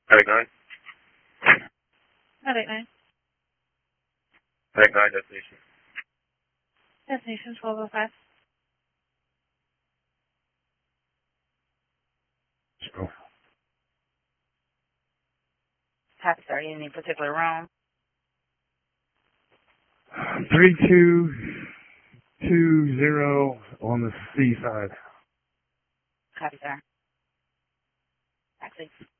Attic 9. Attic 9. Attic 9, destination. Destination 1205. Oh. Copy, sir. In any particular room? 3220 on the C side. Copy, sir. Taxi.